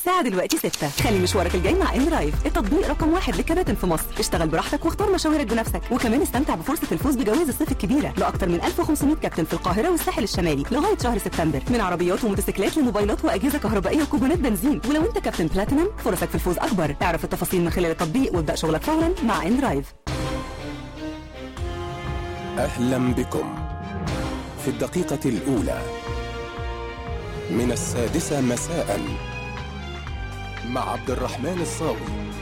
الساعة دلوقتي 6. خلي مشوارك الجاي مع إندرايف، التطبيق رقم 1 للكباتن في مصر. اشتغل براحتك واختار مشاويرك بنفسك، وكمان استمتع بفرصة الفوز بجوائز الصيف الكبيرة لأكثر من 1500 كابتن في القاهرة والساحل الشمالي لغاية شهر سبتمبر، من عربيات وموتوسيكلات لموبايلات وأجهزة كهربائية وكوبونات بنزين. ولو أنت كابتن بلاتينم فرصك في الفوز أكبر. اعرف التفاصيل من خلال التطبيق وابدأ شغلك فورا مع إندرايف. أهلا بكم في الدقيقة الأولى من 6 مساء مع عبد الرحمن الصاوي.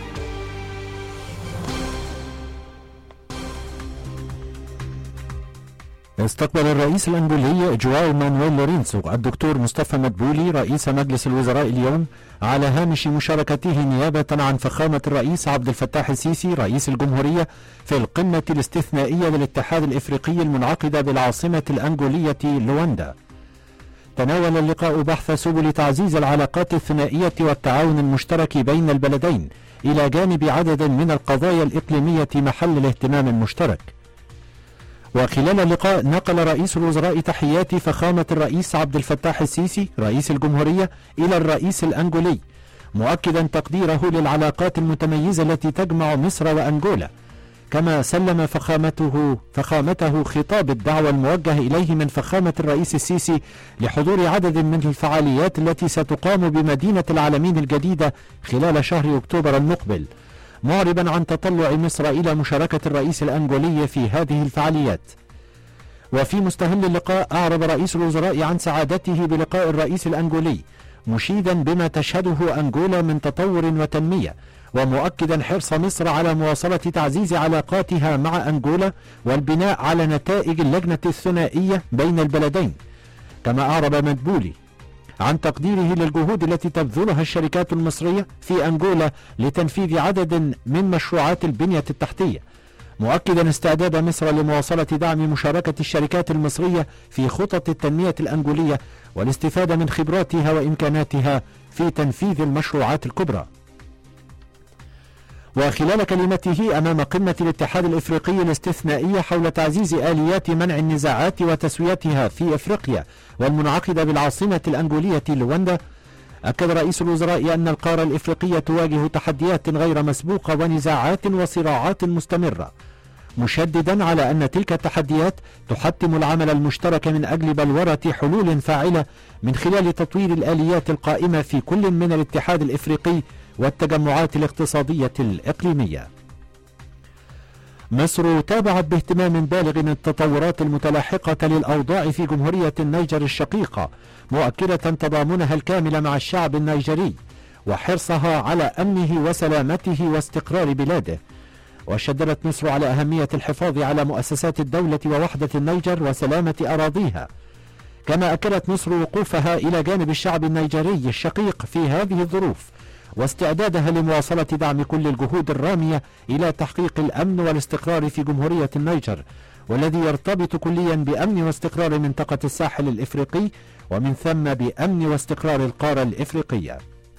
استقبل الرئيس الأنجولي جواو مانويل لورينسو الدكتور مصطفى مدبولي رئيس مجلس الوزراء اليوم على هامش مشاركته نيابة عن فخامة الرئيس عبد الفتاح السيسي رئيس الجمهورية في القمة الاستثنائية للاتحاد الإفريقي المنعقدة بالعاصمة الأنجولية لواندا. تناول اللقاء بحث سبل تعزيز العلاقات الثنائية والتعاون المشترك بين البلدين إلى جانب عدد من القضايا الإقليمية محل الاهتمام المشترك. وخلال اللقاء نقل رئيس الوزراء تحيات فخامة الرئيس عبد الفتاح السيسي رئيس الجمهورية إلى الرئيس الأنجولي، مؤكدا تقديره للعلاقات المتميزة التي تجمع مصر وأنجولا. كما سلم فخامته خطاب الدعوة الموجه إليه من فخامة الرئيس السيسي لحضور عدد من الفعاليات التي ستقام بمدينة العالمين الجديدة خلال شهر أكتوبر المقبل، معربا عن تطلع مصر إلى مشاركة الرئيس الأنجولي في هذه الفعاليات. وفي مستهل اللقاء أعرب رئيس الوزراء عن سعادته بلقاء الرئيس الأنجولي، مشيدا بما تشهده أنجولا من تطور وتنمية، ومؤكدا حرص مصر على مواصلة تعزيز علاقاتها مع أنجولا والبناء على نتائج اللجنة الثنائية بين البلدين. كما أعرب مدبولي عن تقديره للجهود التي تبذلها الشركات المصرية في أنجولا لتنفيذ عدد من مشروعات البنية التحتية، مؤكدا استعداد مصر لمواصلة دعم مشاركة الشركات المصرية في خطط التنمية الأنجولية والاستفادة من خبراتها وإمكاناتها في تنفيذ المشروعات الكبرى. وخلال كلمته أمام قمة الاتحاد الإفريقي الاستثنائية حول تعزيز آليات منع النزاعات وتسويتها في إفريقيا والمنعقدة بالعاصمة الأنجولية لواندا، أكد رئيس الوزراء أن القارة الإفريقية تواجه تحديات غير مسبوقة ونزاعات وصراعات مستمرة، مشددا على أن تلك التحديات تحتم العمل المشترك من أجل بلورة حلول فاعلة من خلال تطوير الآليات القائمة في كل من الاتحاد الإفريقي والتجمعات الاقتصادية الإقليمية. مصر تابعت باهتمام بالغ من التطورات المتلاحقة للأوضاع في جمهورية النيجر الشقيقة، مؤكدة تضامنها الكامل مع الشعب النيجري وحرصها على أمنه وسلامته واستقرار بلاده. وشددت مصر على أهمية الحفاظ على مؤسسات الدولة ووحدة النيجر وسلامة أراضيها. كما أكدت مصر وقوفها إلى جانب الشعب النيجري الشقيق في هذه الظروف، واستعدادها لمواصلة دعم كل الجهود الرامية إلى تحقيق الأمن والاستقرار في جمهورية النيجر، والذي يرتبط كليا بأمن واستقرار منطقة الساحل الإفريقي ومن ثم بأمن واستقرار القارة الإفريقية.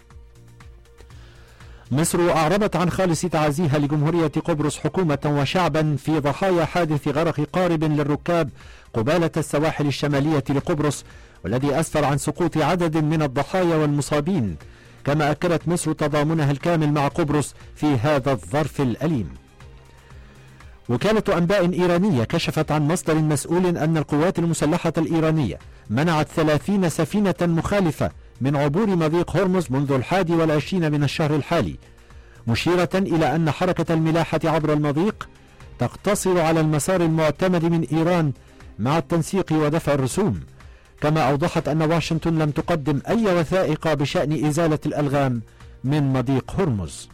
مصر أعربت عن خالص تعازيها لجمهورية قبرص حكومة وشعبا في ضحايا حادث غرق قارب للركاب قبالة السواحل الشمالية لقبرص، والذي أسفر عن سقوط عدد من الضحايا والمصابين. كما أكدت مصر تضامنها الكامل مع قبرص في هذا الظرف الأليم. وكالة أنباء إيرانية كشفت عن مصدر مسؤول أن القوات المسلحة الإيرانية منعت 30 سفينة مخالفة من عبور مضيق هرمز منذ 21 من الشهر الحالي، مشيرة إلى أن حركة الملاحة عبر المضيق تقتصر على المسار المعتمد من إيران مع التنسيق ودفع الرسوم. كما أوضحت أن واشنطن لم تقدم أي وثائق بشأن إزالة الألغام من مضيق هرمز.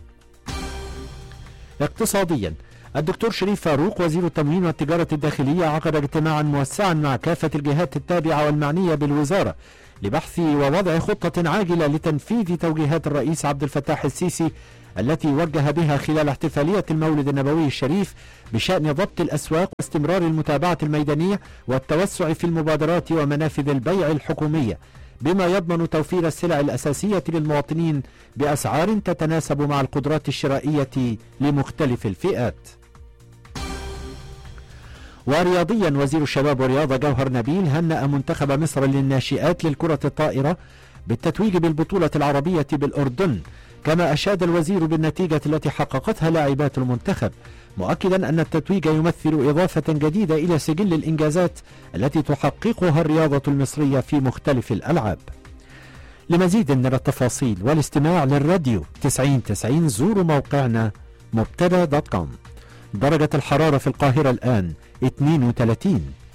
اقتصاديا، الدكتور شريف فاروق وزير التموين والتجارة الداخلية عقد اجتماعا موسعا مع كافة الجهات التابعة والمعنية بالوزارة لبحث ووضع خطة عاجلة لتنفيذ توجيهات الرئيس عبد الفتاح السيسي التي وجه بها خلال احتفالية المولد النبوي الشريف بشأن ضبط الأسواق واستمرار المتابعة الميدانية والتوسع في المبادرات ومنافذ البيع الحكومية، بما يضمن توفير السلع الأساسية للمواطنين بأسعار تتناسب مع القدرات الشرائية لمختلف الفئات. ورياضيا، وزير الشباب والرياضة جوهر نبيل هنأ منتخب مصر للناشئات للكرة الطائرة بالتتويج بالبطولة العربية بالأردن. كما أشاد الوزير بالنتيجة التي حققتها لاعبات المنتخب، مؤكدا أن التتويج يمثل إضافة جديدة إلى سجل الإنجازات التي تحققها الرياضة المصرية في مختلف الألعاب. لمزيد من التفاصيل والاستماع للراديو 9090 زوروا موقعنا مبتدا.com. درجة الحرارة في القاهرة الآن 32.